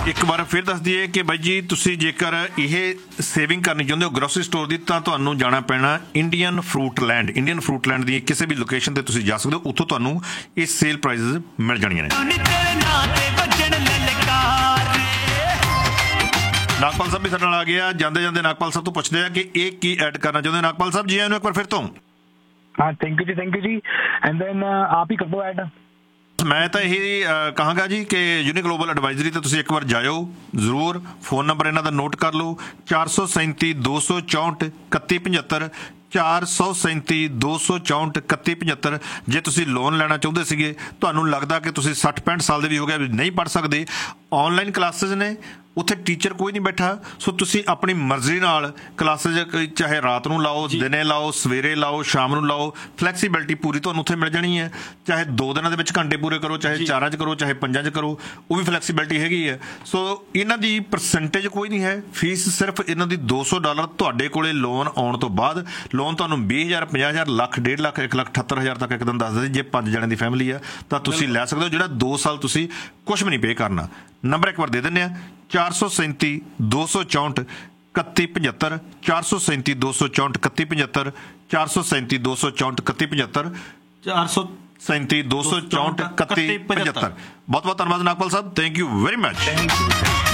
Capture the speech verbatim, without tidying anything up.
ਇੱਕ ਵਾਰ ਫਿਰ ਦੱਸ ਦਈਏ ਕਿ ਬਾਈ ਜੀ ਤੁਸੀਂ ਜੇਕਰ ਇਹ ਸੇਵਿੰਗ ਕਰਨੀ ਚਾਹੁੰਦੇ ਹੋ ਗਰੋਸਰੀ ਸਟੋਰ ਦੀ ਤਾਂ ਤੁਹਾਨੂੰ ਜਾਣਾ ਪੈਣਾ Indian fruit land. Indian fruit land ਦੀ ਕਿਸੇ ਵੀ ਲੋਕੇਸ਼ਨ ਤੇ ਤੁਸੀਂ ਜਾ ਸਕਦੇ ਹੋ, ਉੱਥੋਂ ਤੁਹਾਨੂੰ ਇਹ ਸੇਲ ਪ੍ਰਾਈਸਿਸ ਮਿਲ ਜਾਣੀਆਂ ਨੇ। ਨਾਗਪਾਲ ਸਾਹਿਬ ਵੀ ਸਾਡੇ ਨਾਲ ਆ ਗਿਆ। ਜਾਂਦੇ ਜਾਂਦੇ ਨਾਗਪਾਲ ਸਾਹਿਬ ਤੋਂ ਪੁੱਛਦੇ ਆ ਕਿ ਇਹ ਕੀ ਐਡ ਕਰਨਾ ਚਾਹੁੰਦੇ। ਨਾਗਪਾਲ ਸਾਹਿਬ ਜੀ ਆਇਆਂ ਨੂੰ ਇੱਕ ਵਾਰ ਫਿਰ ਤੋਂ। हाँ thank you ji, thank you ji. And then आप ही कर दो ऐड। ਮੈਂ ਤਾਂ ਇਹ ਕਹਾਂਗਾ ਜੀ ਕਿ ਯੂਨੀ ਗਲੋਬਲ ਐਡਵਾਈਜ਼ਰੀ ਤੇ ਤੁਸੀਂ ਇੱਕ ਵਾਰ ਜਾਇਓ ਜ਼ਰੂਰ। ਫੋਨ ਨੰਬਰ ਇਹਨਾਂ ਦਾ ਨੋਟ ਕਰ ਲਓ, ਚਾਰ ਸੌ ਸੈਂਤੀ ਦੋ ਸੌ ਚੌਂਹਠ ਇਕੱਤੀ ਪਝੱਤਰ, ਚਾਰ ਸੌ ਸੈਂਤੀ ਦੋ ਸੌ ਚੌਂਹਠ ਇਕੱਤੀ ਪਝੱਤਰ। ਜੇ ਤੁਸੀਂ ਲੋਨ ਲੈਣਾ ਚਾਹੁੰਦੇ ਸੀਗੇ, ਤੁਹਾਨੂੰ ਲੱਗਦਾ ਕਿ ਤੁਸੀਂ ਸੱਠ ਪੈਂਹਠ ਸਾਲ ਦੇ ਵੀ ਹੋ ਗਏ, ਨਹੀਂ ਪੜ੍ਹ ਸਕਦੇ, ਆਨਲਾਈਨ ਕਲਾਸਿਸ ਨੇ, ਉੱਥੇ ਟੀਚਰ ਕੋਈ ਨਹੀਂ ਬੈਠਾ, ਸੋ ਤੁਸੀਂ ਆਪਣੀ ਮਰਜ਼ੀ ਨਾਲ ਕਲਾਸਿਸ ਚਾਹੇ ਰਾਤ ਨੂੰ ਲਾਓ, ਦਿਨੇ ਲਾਓ, ਸਵੇਰੇ ਲਾਓ, ਸ਼ਾਮ ਨੂੰ ਲਾਓ, ਫਲੈਕਸੀਬਿਲਿਟੀ ਪੂਰੀ ਤੁਹਾਨੂੰ ਉੱਥੇ ਮਿਲ ਜਾਣੀ ਹੈ। ਚਾਹੇ ਦੋ ਦਿਨਾਂ ਦੇ ਵਿੱਚ ਘੰਟੇ ਪੂਰੇ ਕਰੋ, ਚਾਹੇ ਚਾਰਾਂ 'ਚ ਕਰੋ, ਚਾਹੇ ਪੰਜਾਂ 'ਚ ਕਰੋ, ਉਹ ਵੀ ਫਲੈਕਸੀਬਿਲਿਟੀ ਹੈਗੀ ਹੈ। ਸੋ ਇਹਨਾਂ ਦੀ ਪਰਸੈਂਟੇਜ ਕੋਈ ਨਹੀਂ ਹੈ, ਫੀਸ ਸਿਰਫ ਇਹਨਾਂ ਦੀ ਦੋ ਸੌ ਡਾਲਰ। ਤੁਹਾਡੇ ਕੋਲੇ ਲੋਨ ਆਉਣ ਤੋਂ ਬਾਅਦ ਲੋਨ ਤੁਹਾਨੂੰ ਵੀਹ ਹਜ਼ਾਰ, ਪੰਜਾਹ ਹਜ਼ਾਰ, ਲੱਖ, ਡੇਢ ਲੱਖ, ਇੱਕ ਲੱਖ ਅਠੱਤਰ ਹਜ਼ਾਰ ਤੱਕ ਇੱਕਦਮ ਦੱਸ ਦਿੰਦੇ। ਜੇ ਪੰਜ ਜਣਿਆਂ ਦੀ ਫੈਮਿਲੀ ਆ ਤਾਂ ਤੁਸੀਂ ਲੈ ਸਕਦੇ ਹੋ, ਜਿਹੜਾ ਦੋ ਸਾਲ ਤੁਸੀਂ ਕੁਛ ਵੀ ਨਹੀਂ ਪੇ ਕਰਨਾ। ਨੰਬਰ ਇੱਕ ਵਾਰ ਦੇ ਦਿੰਦੇ ਆ, ਚਾਰ ਸੌ ਸੈਂਤੀ ਦੋ ਸੌ ਚੌਂਹਠ ਇਕੱਤੀ ਪਝੱਤਰ, ਚਾਰ ਸੌ ਸੈਂਤੀ ਦੋ ਸੌ ਚੌਂਹਠ ਇਕੱਤੀ ਪਝੱਤਰ, ਚਾਰ ਸੌ ਸੈਂਤੀ ਦੋ ਸੌ ਚੌਂਹਠ ਇਕੱਤੀ ਪਝੱਤਰ, ਚਾਰ ਸੌ ਸੈਂਤੀ ਦੋ ਸੌ ਚੌਂਹਠ ਇਕੱਤੀ ਪਝੱਤਰ। ਬਹੁਤ ਬਹੁਤ ਧੰਨਵਾਦ ਨਾਗਪਾਲ ਸਾਹਿਬ, ਥੈਂਕ ਯੂ ਵੈਰੀ ਮਚ।